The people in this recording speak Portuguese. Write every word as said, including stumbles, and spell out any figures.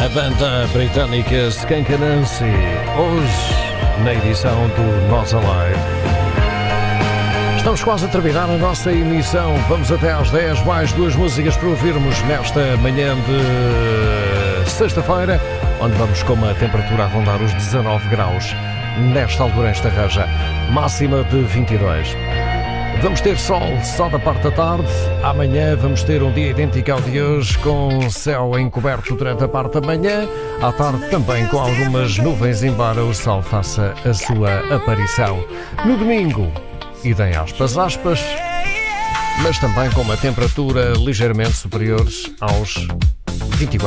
A banda britânica Skunk Anansi, hoje na edição do Nós Alive. Estamos quase a terminar a nossa emissão. Vamos até às dez, mais duas músicas para ouvirmos nesta manhã de sexta-feira, onde vamos com uma temperatura a rondar os dezanove graus. Nesta altura, esta reja máxima de vinte e dois. Vamos ter sol só da parte da tarde. Amanhã vamos ter um dia idêntico ao de hoje, com céu encoberto durante a parte da manhã. À tarde também com algumas nuvens, embora o sol faça a sua aparição. No domingo, idem aspas aspas, mas também com uma temperatura ligeiramente superior aos vinte e quatro.